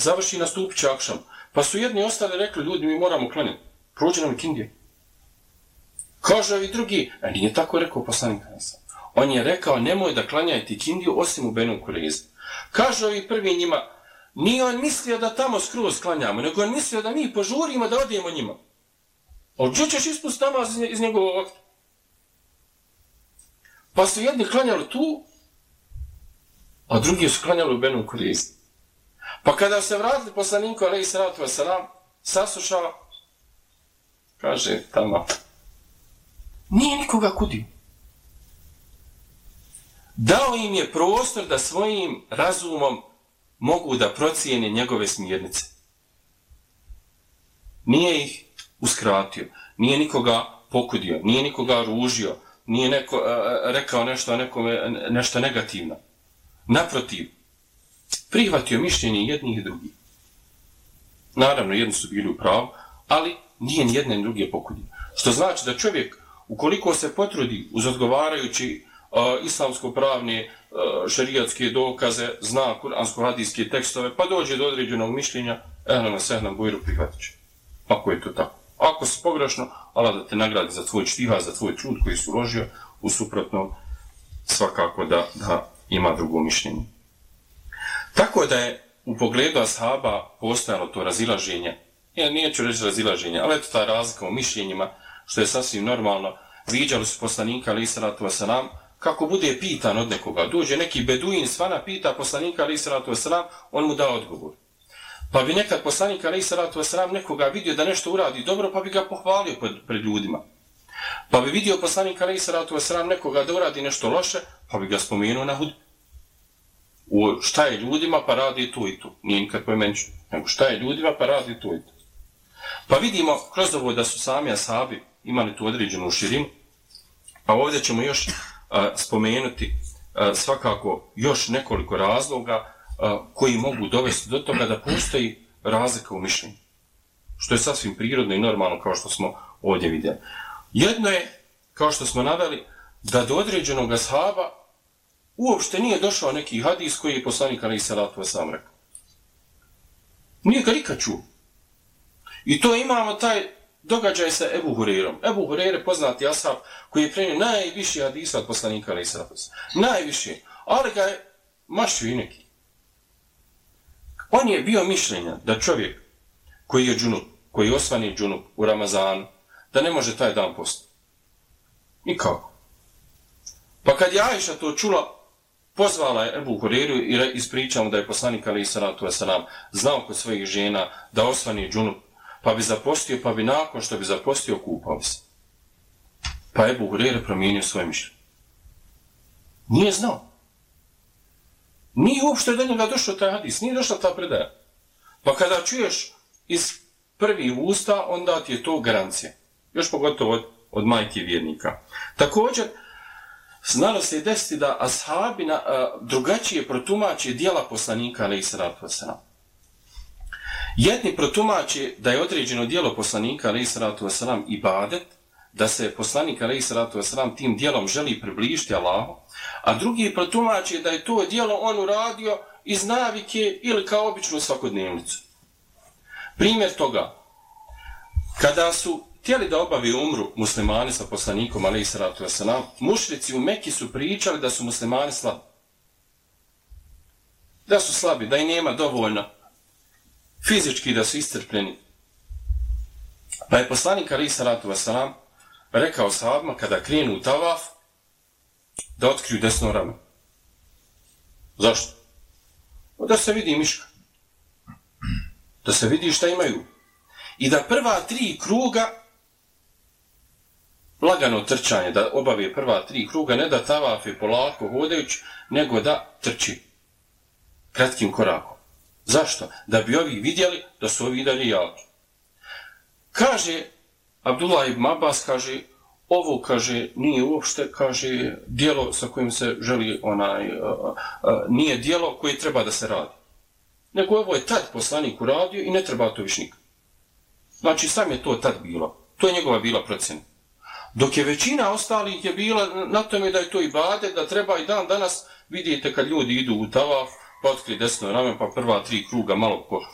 završi nastupit će akšam. Pa su jedni ostali rekli, ljudi, mi moramo klanjati. Prođe nam ikindije. Kaže ovi drugi, a nije tako rekao poslanik. On je rekao, nemoj da klanjajte ikindiju osim u Benu Kureyzi. Kaže ovi prvi njima, nije on mislio da tamo skroz klanjamo, nego on mislio da mi požurimo da odijemo njima. A gdje ćeš ispustiti namaz iz njegovog vakta? Pa su jedni klanjali tu, a drugi su klanjali u Benu Kureyzi. Pa kada se vratili poslaniku, alejhi salatu vesselam, saslušao, kaže tamo, nije nikoga kudio. Dao im je prostor da svojim razumom mogu da procijene njegove smjernice. Nije ih uskratio, nije nikoga pokudio, nije nikoga ružio, nije neko rekao nešto nekome nešto negativno. Naprotiv, prihvatio mišljenje jednih i drugih. Naravno, jedni su bili u pravu, ali nije ni jedne ni druge pokudio. Što znači da čovjek, ukoliko se potrudi uz odgovarajući islamsko-pravne šerijatske dokaze, zna kuransko-hadijske tekstove, pa dođe do određenog mišljenja, ehlan sehlan bujru prihvatit će. Ako je to tako. Ako si pogrešno, Allah da te nagradi za tvoj čtiha, za tvoj trud koji si uložio, u suprotnom svakako da ima drugo mišljenje. Tako da je u pogledu ashaba postojalo to razilaženje, ja neću reći razilaženje, ali eto ta razlika u mišljenjima, što je sasvim normalno. Viđali su poslanika, alejhi salatu vesselam, kako bude pitan od nekoga. Dođe neki beduin svana, pita poslanika, alejhi salatu vesselam, on mu da odgovor. Pa bi nekad poslanik, alejhi salatu vesselam, nekoga vidio da nešto uradi dobro, pa bi ga pohvalio pred ljudima. Pa bi vidio poslanik, alejhi salatu vesselam, nekoga da uradi nešto loše, pa bi ga spomenuo na hudbi. Šta je ljudima, pa radi to i to. Nije nikad poimenično, nego šta je ljudima, pa radi to i to. Pa vidimo kroz ovo da su sami ashabi imali tu određenu širinu, a ovdje ćemo još spomenuti svakako još nekoliko razloga koji mogu dovesti do toga da postoji razlika u mišljenju. Što je sasvim prirodno i normalno kao što smo ovdje vidjeli. Jedno je, kao što smo naveli, da do određenog ashaba uopšte nije došao neki hadis koji je poslanik alejhi salatu vesselam rekao. Nije ga nikad čuo. I to imamo taj događaj sa Ebu Hureyrom. Ebu Hureyre poznati ashab koji je prenio najviše hadisa od poslanika alejhi salatu vesselam. Najviše. Ali ga je mašio i neki. On je bio mišljenja da čovjek koji je džunup, koji osvani džunup u Ramazanu, da ne može taj dan postati. Nikako. Pa kad je Ajša to čula, pozvala je Ebu Hureyru i ispričamo da je poslanik alejhi salatu vesselam znao kod svojih žena da osvani džunup, pa bi zapostio, pa bi nakon što bi zapostio kupao se. Pa Ebu Hureyre promijenio svoje mišljenje. Nije znao. Nije uopšte do njega došao taj hadis, nije došla ta predaja. Pa kada čuješ iz prvih usta, onda ti je to garancija. Još pogotovo od majke vjernika. Također, znalo se desiti da ashabi drugačije protumače djela poslanika alejhi salatu vesselam. Jedni protumače da je određeno djelo poslanika alejhi salatu vesselam ibadet, da se poslanik alejhi salatu vesselam tim djelom želi približiti Allahu, a drugi protumače da je to djelo on uradio iz navike ili kao običnu svakodnevnicu. Primjer toga, kada su htjeli da obavi umru muslimani sa poslanikom alejhi salatu vesselam, mušrici u Meki su pričali da su muslimani slabi. Da su slabi, da i nema dovoljno fizički da su iscrpljeni. Pa je poslanik alejhi salatu vesselam rekao sahabima kada krenu u tavaf da otkriju desno rame. Zašto? Da se vidi miška. Da se vidi šta imaju. I da prva 3 kruga lagano trčanje, da obave prva 3 kruga, ne da tavafe polako hodajući, nego da trči kratkim korakom. Zašto? Da bi ovi vidjeli da su ovi dalje jaki. Kaže Abdullah ibn Abbas, kaže, ovo, kaže, nije uopšte, kaže, djelo sa kojim se želi nije djelo koje treba da se radi. Nego ovo je tad poslanik uradio i ne treba to više nikad. Znači, sam je to tad bilo. To je njegova bila procjena. Dok je većina ostalih je bila na tome da je to ibadet, da treba i dan danas, vidite kad ljudi idu u tavaf, pa otkri desno rame, pa prva 3 kruga malo